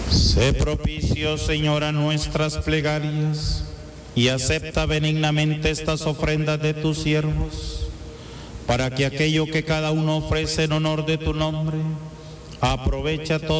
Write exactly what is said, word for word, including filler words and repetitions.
Sé propicio, Señor, a nuestras plegarias y acepta benignamente estas ofrendas de tus siervos, para que aquello que cada uno ofrece en honor de tu nombre, aproveche a todos